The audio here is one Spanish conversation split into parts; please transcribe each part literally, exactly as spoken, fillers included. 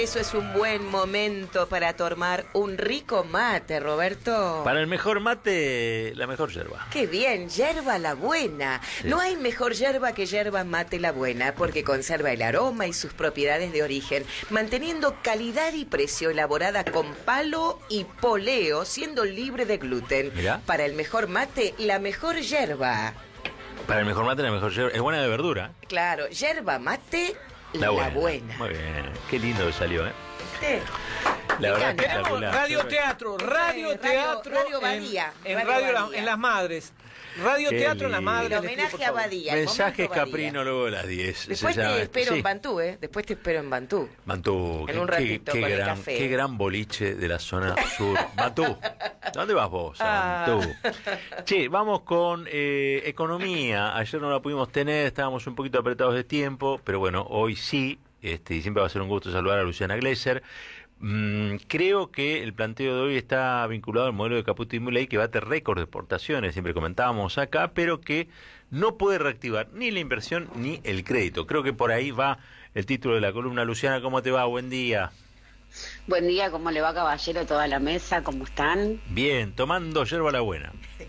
eso es un buen momento para tomar un rico mate, Roberto. Para el mejor mate, la mejor yerba. ¡Qué bien! Yerba la buena. Sí. No hay mejor yerba que yerba mate la buena, porque conserva el aroma y sus propiedades de origen, manteniendo calidad y precio, elaborada con palo y poleo, siendo libre de gluten. Mirá. Para el mejor mate, la mejor yerba. Para el mejor mate, la mejor yerba. Es buena de verdura. Claro, yerba mate, la, la buena. buena. Muy bien. Qué lindo que salió, ¿eh? Sí. La verdad, tenemos radioteatro, radioteatro Radio Badía. En, en, radio Badía. En las Madres. Radioteatro en las Madres. El homenaje a Badía. Mensajes Caprino luego de las diez. Después te espero sí. en Bantú, ¿eh? Después te espero en Bantú. Bantú. En un ratito qué, con qué el gran, café. Qué gran boliche de la zona sur. Bantú. ¿Dónde vas vos? A Bantú. Ah. Che, vamos con eh, economía. Ayer no la pudimos tener, estábamos un poquito apretados de tiempo, pero bueno, hoy sí. Este, y siempre va a ser un gusto saludar a Luciana Gleiser. Mm, creo que el planteo de hoy está vinculado al modelo de Caputo y Milei, que bate récord de exportaciones, siempre comentábamos acá, pero que no puede reactivar ni la inversión ni el crédito. Creo que por ahí va el título de la columna. Luciana, ¿cómo te va? Buen día. Buen día, ¿cómo le va, caballero? Toda la mesa, ¿cómo están? Bien, tomando yerba la buena.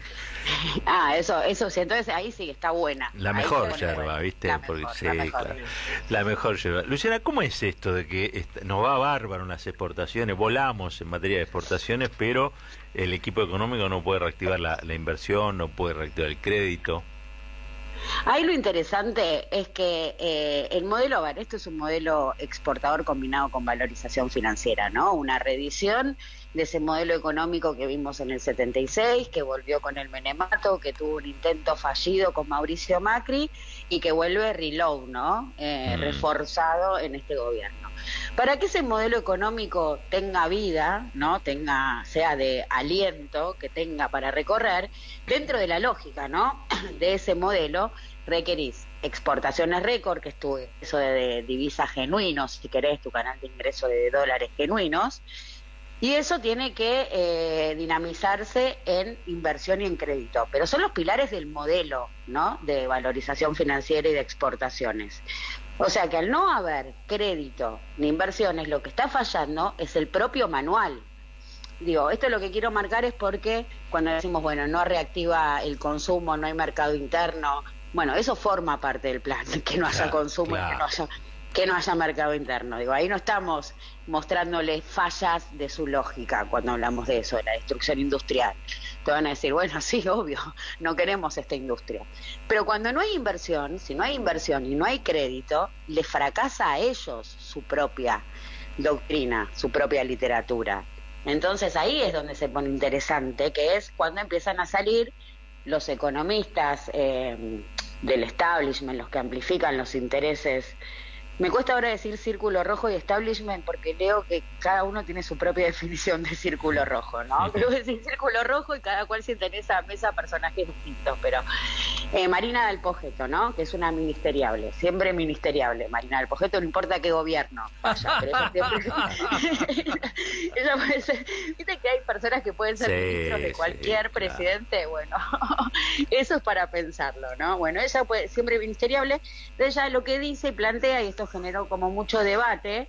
Ah, eso, eso sí, entonces ahí sí está buena. La ahí mejor yerba, ¿viste? La Porque, mejor, sí, la mejor, claro. sí. La mejor yerba. Luciana, ¿cómo es esto de que nos va bárbaro en las exportaciones? Volamos en materia de exportaciones, pero el equipo económico no puede reactivar la, la inversión, no puede reactivar el crédito. Ahí lo interesante es que eh, el modelo, a ver, esto es un modelo exportador combinado con valorización financiera, ¿no? Una reedición de ese modelo económico que vimos en el setenta y seis, que volvió con el Menemato, que tuvo un intento fallido con Mauricio Macri y que vuelve reload, ¿no? Eh, mm. Reforzado en este gobierno. Para que ese modelo económico tenga vida, ¿no? Tenga, sea de aliento, que tenga para recorrer, dentro de la lógica, ¿no? De ese modelo, requerís exportaciones récord, que es tu ingreso de, de divisas genuinos, si querés, tu canal de ingreso de dólares genuinos, y eso tiene que eh, dinamizarse en inversión y en crédito, pero son los pilares del modelo, ¿no? De valorización financiera y de exportaciones. O sea que al no haber crédito ni inversiones, lo que está fallando es el propio manual. Digo, esto es lo que quiero marcar es porque cuando decimos, bueno, no reactiva el consumo, no hay mercado interno, bueno, eso forma parte del plan, que no haya claro, consumo claro. y que no haya, que no haya mercado interno. Digo, ahí no estamos mostrándoles fallas de su lógica cuando hablamos de eso, de la destrucción industrial. Te van a decir, bueno, sí, obvio, no queremos esta industria. Pero cuando no hay inversión, si no hay inversión y no hay crédito, les fracasa a ellos su propia doctrina, su propia literatura. Entonces ahí es donde se pone interesante, que es cuando empiezan a salir los economistas eh, del establishment, los que amplifican los intereses. Me cuesta ahora decir círculo rojo y establishment porque leo que cada uno tiene su propia definición de círculo rojo, ¿no? Creo que decir círculo rojo y cada cual siente en esa mesa personajes distintos, pero eh, Marina del Pojeto, ¿no? Que es una ministeriable, siempre ministeriable, Marina del Pojeto, no importa qué gobierno vaya, pero ella siempre... ella puede ser... Viste que hay personas que pueden ser sí, ministros de cualquier sí, presidente, claro. Bueno, eso es para pensarlo, ¿no? Bueno, ella puede, siempre ministeriable, ella lo que dice y plantea, y esto generó como mucho debate,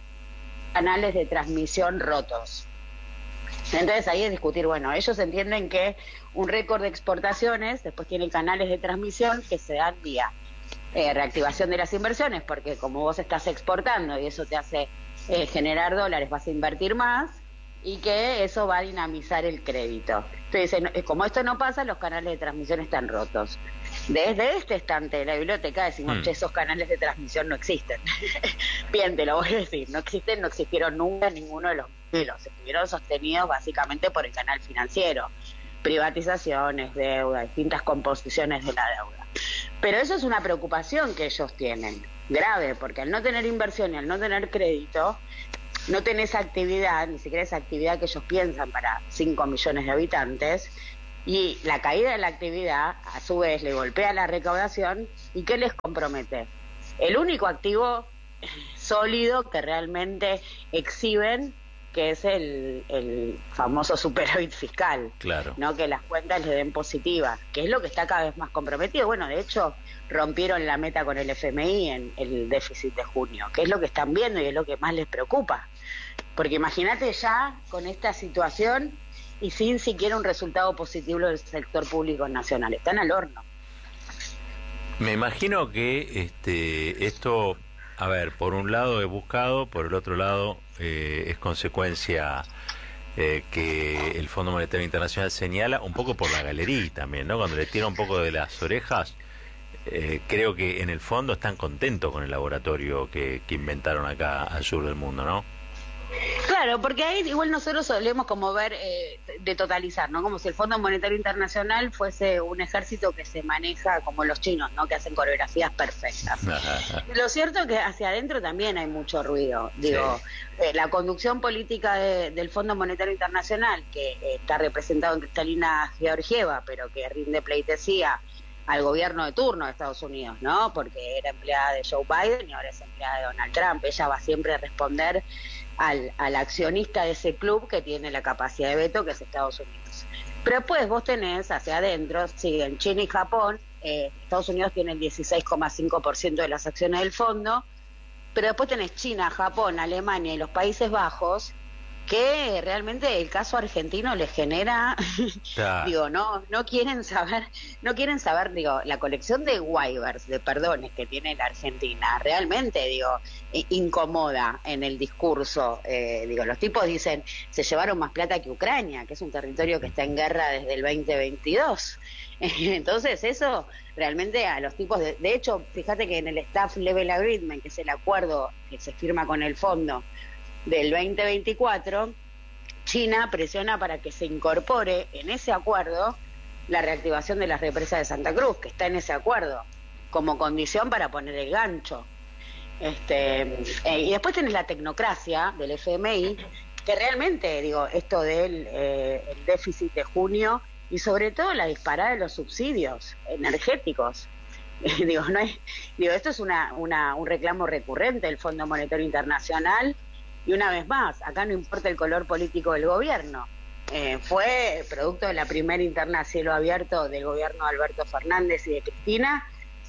canales de transmisión rotos. Entonces ahí es discutir, bueno, ellos entienden que un récord de exportaciones después tiene canales de transmisión que se dan vía eh, reactivación de las inversiones, porque como vos estás exportando y eso te hace eh, generar dólares, vas a invertir más y que eso va a dinamizar el crédito. Entonces, como esto no pasa, los canales de transmisión están rotos. Desde este estante de la biblioteca decimos mm. que esos canales de transmisión no existen. Bien, te lo voy a decir, no existen, no existieron nunca en ninguno de los modelos. Estuvieron sostenidos básicamente por el canal financiero. Privatizaciones, deuda, distintas composiciones de la deuda. Pero eso es una preocupación que ellos tienen, grave, porque al no tener inversión y al no tener crédito, no tenés actividad, ni siquiera esa actividad que ellos piensan para cinco millones de habitantes, y la caída de la actividad a su vez le golpea la recaudación. ¿Y qué les compromete? El único activo sólido que realmente exhiben que es el, el famoso superávit fiscal, claro, ¿no? Que las cuentas le den positivas, que es lo que está cada vez más comprometido. Bueno, de hecho, rompieron la meta con el F M I en el déficit de junio, que es lo que están viendo y es lo que más les preocupa. Porque imagínate ya con esta situación y sin siquiera un resultado positivo del sector público nacional. Están al horno. Me imagino que este esto, a ver, por un lado he buscado, por el otro lado eh, es consecuencia eh, que el Fondo Monetario Internacional señala, un poco por la galería también, ¿no? Cuando le tira un poco de las orejas, eh, creo que en el fondo están contentos con el laboratorio que, que inventaron acá al sur del mundo, ¿no? Claro, porque ahí igual nosotros solemos como ver eh, de totalizar, ¿no? Como si el Fondo Monetario Internacional fuese un ejército que se maneja como los chinos, ¿no? Que hacen coreografías perfectas. Lo cierto es que hacia adentro también hay mucho ruido. Digo, sí. eh, la conducción política de, del Fondo Monetario Internacional, que eh, está representado en Cristalina Georgieva, pero que rinde pleitesía al gobierno de turno de Estados Unidos, ¿no? Porque era empleada de Joe Biden y ahora es empleada de Donald Trump. Ella va siempre a responder Al, al accionista de ese club que tiene la capacidad de veto, que es Estados Unidos. Pero después vos tenés hacia adentro, siguen China y Japón, eh, Estados Unidos tiene el dieciséis coma cinco por ciento de las acciones del fondo, pero después tenés China, Japón, Alemania y los Países Bajos, que realmente el caso argentino les genera, ya. digo, no no quieren saber, no quieren saber, digo, la colección de waivers, de perdones que tiene la Argentina, realmente, digo, incomoda en el discurso. Eh, digo, los tipos dicen, se llevaron más plata que Ucrania, que es un territorio que está en guerra desde el veinte veintidós. Entonces eso realmente a los tipos, de, de hecho, fíjate que en el Staff Level Agreement, que es el acuerdo que se firma con el fondo del veinte veinticuatro, China presiona para que se incorpore en ese acuerdo la reactivación de las represas de Santa Cruz, que está en ese acuerdo, como condición para poner el gancho. Este, eh, y después tenés la tecnocracia del F M I, que realmente, digo, esto del eh, el déficit de junio y sobre todo la disparada de los subsidios energéticos. Eh, digo, no es, digo, esto es una, una, un reclamo recurrente del Fondo Monetario Internacional. Y una vez más, acá no importa el color político del gobierno. Eh, fue producto de la primera interna a cielo abierto del gobierno de Alberto Fernández y de Cristina,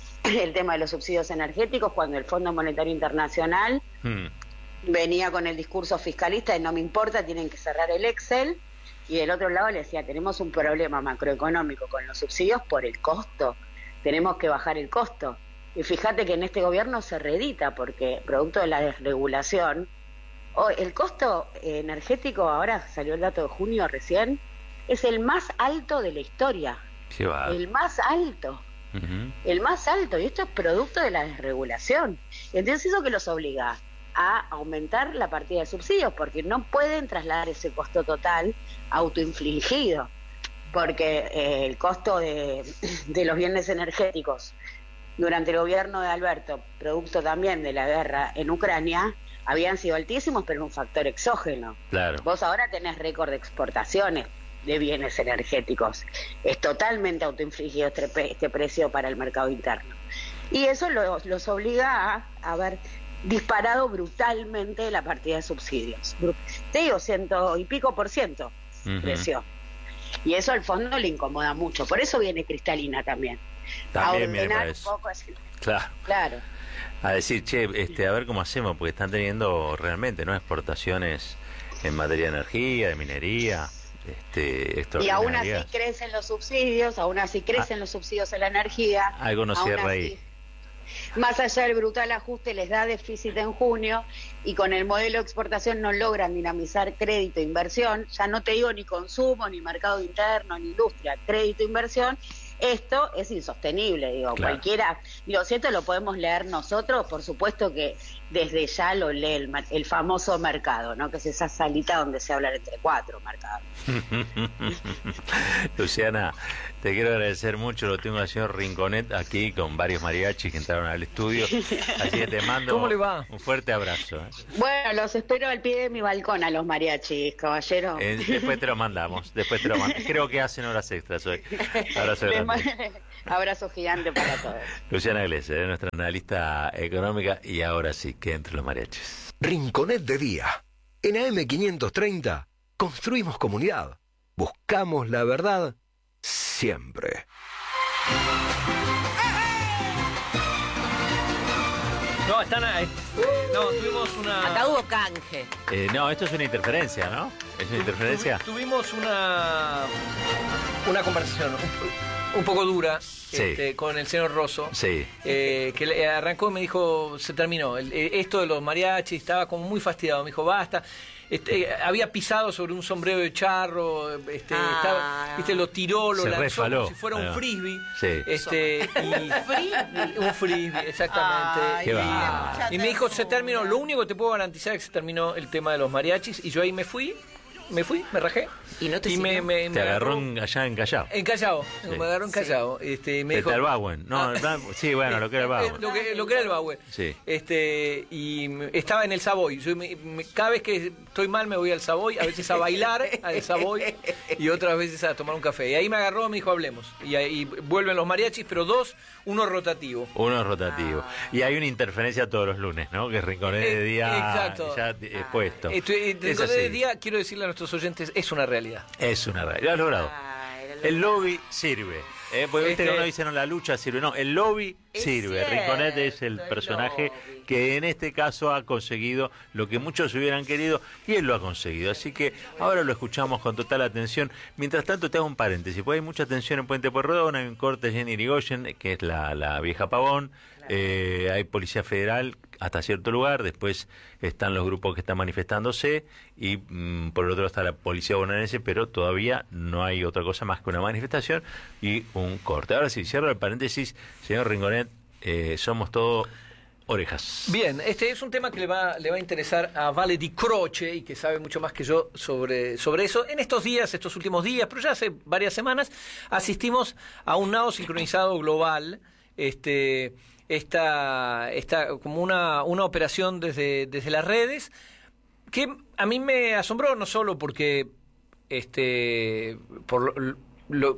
el tema de los subsidios energéticos, cuando el Fondo Monetario Internacional hmm. venía con el discurso fiscalista de no me importa, tienen que cerrar el Excel, y del otro lado le decía, tenemos un problema macroeconómico con los subsidios por el costo, tenemos que bajar el costo. Y fíjate que en este gobierno se reedita, porque producto de la desregulación, Oh, el costo energético, ahora salió el dato de junio recién, es el más alto de la historia. Qué va. El más alto. Uh-huh. El más alto. Y esto es producto de la desregulación. Entonces eso que los obliga a aumentar la partida de subsidios, porque no pueden trasladar ese costo total autoinfligido. Porque eh, el costo de, de los bienes energéticos durante el gobierno de Alberto, producto también de la guerra en Ucrania, habían sido altísimos, pero un factor exógeno. Claro. Vos ahora tenés récord de exportaciones de bienes energéticos. Es totalmente autoinfligido este, este precio para el mercado interno. Y eso los, los obliga a haber disparado brutalmente la partida de subsidios. Te digo, ciento y pico por ciento uh-huh. creció. Y eso al fondo le incomoda mucho. Por eso viene Cristalina también. También a ordenar un poco así. Claro. Claro. A decir, che, este, a ver cómo hacemos, porque están teniendo realmente no exportaciones en materia de energía, de minería, este, y aún así crecen los subsidios, aún así crecen ah, los subsidios en la energía. Algo no cierra ahí. Más allá del brutal ajuste, les da déficit en junio y con el modelo de exportación no logran dinamizar crédito e inversión. Ya no te digo ni consumo, ni mercado interno, ni industria, crédito e inversión. Esto es insostenible, digo, claro. Cualquiera, digo, si esto lo podemos leer nosotros, por supuesto que desde ya lo lee el, el famoso mercado, ¿no? Que es esa salita donde se habla entre cuatro mercados. Luciana, te quiero agradecer mucho, lo tengo al señor Rinconet aquí con varios mariachis que entraron al estudio, así que te mando ¿Cómo le va? Un fuerte abrazo. ¿eh? Bueno, los espero al pie de mi balcón a los mariachis, caballero. Eh, después te lo mandamos, después te lo mandamos. Creo que hacen horas extras hoy. Abrazo grande. Abrazo gigante para todos. Luciana Glesser, nuestra analista económica, y ahora sí, que entre los mariachis. Rinconet de Día. En A M quinientos treinta construimos comunidad. Buscamos la verdad siempre. No, están ahí. No, tuvimos una... Acá hubo canje. Eh, no, esto es una interferencia, ¿no? ¿Es una interferencia? Tuvi- tuvimos una, una conversación un, un poco dura Sí. este, con el señor Rosso. Sí. Eh, que le- arrancó y me dijo, se terminó. El- eh, esto de los mariachis, estaba como muy fastidiado. Me dijo, basta. Este, eh, había pisado sobre un sombrero de charro, este, Ah. estaba, viste, lo tiró, lo Se lanzó resbaló. como si fuera Ahí un va. frisbee. Sí. Este, y, un frisbee, exactamente. Ay, Qué Y- va. y me dijo, se terminó. Lo único que te puedo garantizar es que se terminó el tema de los mariachis. Y yo ahí me fui, me fui, me rajé. ¿Y no te y me, siguió? me, me Te agarró en- allá en Callao. en Callao, Sí. me agarró en Callao. Este, me De dijo, Talbauen. No, Ah. no, sí, bueno, lo que era el Eh, Bauen. Lo que, lo que era el Baue. Sí. Este, y m- estaba en el Savoy. Yo me- me- cada vez que estoy mal me voy al Savoy, a veces a bailar al Savoy y otras veces a tomar un café. Y ahí me agarró y me dijo, hablemos. Y ahí vuelven los mariachis, pero dos, uno rotativo. Uno es rotativo. Y hay una interferencia todos los lunes, ¿no? Que Rinconet de Eh, día exacto. ya eh, puesto. Esto, eh, Es dentro así. de día, quiero decirle a nuestros oyentes, es una realidad. Es una realidad. Lo has logrado. Ah, era lo- El lobby sirve. ¿eh? Porque viste Este- que uno dice, no, la lucha sirve. No, el lobby Es sirve. cierto, Rinconet es el el personaje lobby. que en este caso ha conseguido lo que muchos hubieran querido y él lo ha conseguido. Así que ahora lo escuchamos con total atención. Mientras tanto, te hago un paréntesis. Porque hay mucha atención en Puente Pueyrredón. Hay un corte de Jenny Irigoyen, que es la, la vieja Pavón. Eh, hay Policía Federal hasta cierto lugar, después están los grupos que están manifestándose y mm, por el otro está la Policía Bonaerense, pero todavía no hay otra cosa más que una manifestación y un corte. Ahora sí, cierro el paréntesis, señor Ringonet, eh, somos todo orejas. Bien, este es un tema que le va, le va a interesar a Vale Di Croce y que sabe mucho más que yo sobre, sobre eso. En estos días, estos últimos días, pero ya hace varias semanas, asistimos a un nado sincronizado global, este, esta, esta, como una, una operación desde, desde las redes, que a mí me asombró no solo porque este por lo, lo-